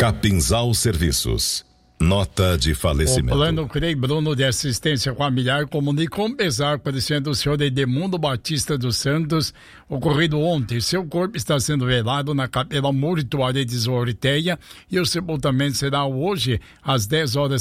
Capinzal Serviços. Nota de falecimento. O plano CREI Bruno de assistência familiar comunica com pesar parecendo o senhor Edemundo Batista dos Santos, ocorrido ontem. Seu corpo está sendo velado na capela mortuária de Zoriteia e o sepultamento será hoje às 10 horas